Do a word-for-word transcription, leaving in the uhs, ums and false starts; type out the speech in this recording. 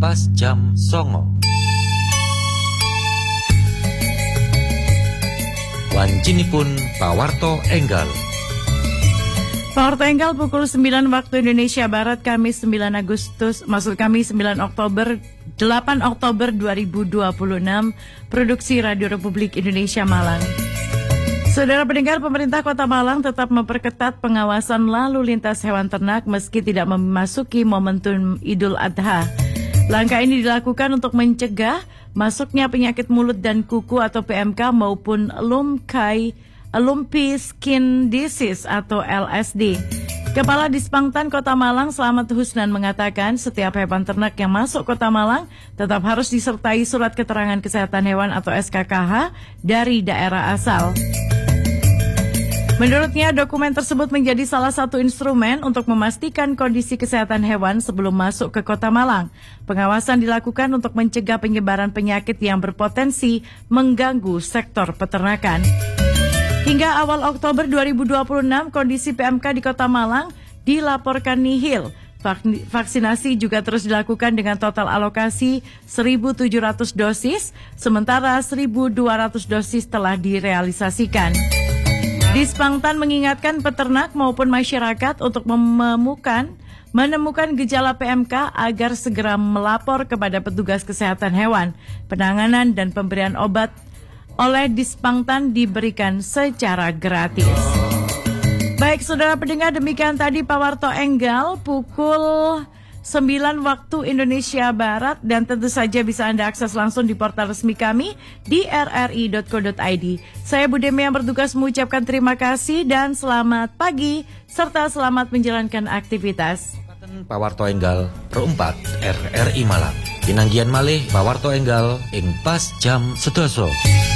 pas jam songo. Wancinipun pawarto enggal. Pawarto enggal pukul sembilan waktu Indonesia Barat, Kamis sembilan Agustus, maksud kami sembilan Oktober, delapan Oktober dua ribu dua puluh enam, produksi Radio Republik Indonesia Malang. Saudara pendengar, pemerintah Kota Malang tetap memperketat pengawasan lalu lintas hewan ternak meski tidak memasuki momentum Idul Adha. Langkah ini dilakukan untuk mencegah masuknya penyakit mulut dan kuku atau P M K maupun lumkai, lumpy skin disease atau L S D. Kepala Dispangtan Kota Malang Slamet Husnan mengatakan setiap hewan ternak yang masuk Kota Malang tetap harus disertai surat keterangan kesehatan hewan atau S K K H dari daerah asal. Menurutnya, dokumen tersebut menjadi salah satu instrumen untuk memastikan kondisi kesehatan hewan sebelum masuk ke Kota Malang. Pengawasan dilakukan untuk mencegah penyebaran penyakit yang berpotensi mengganggu sektor peternakan. Hingga awal Oktober dua ribu dua puluh enam, kondisi P M K di Kota Malang dilaporkan nihil. Vaksinasi juga terus dilakukan dengan total alokasi seribu tujuh ratus dosis, sementara seribu dua ratus dosis telah direalisasikan. Dispangtan mengingatkan peternak maupun masyarakat untuk menemukan, menemukan gejala P M K agar segera melapor kepada petugas kesehatan hewan. Penanganan dan pemberian obat oleh Dispangtan diberikan secara gratis. Baik, saudara pendengar, demikian tadi Pawarto Enggal pukul sembilan waktu Indonesia Barat, dan tentu saja bisa Anda akses langsung di portal resmi kami di r r i dot co dot i d. Saya Bu Demi yang bertugas mengucapkan terima kasih dan selamat pagi serta selamat menjalankan aktivitas. Pawarto Enggal perempat R R I Malang. Pinanggian malih Pawarto Enggal ing pas jam sedoso.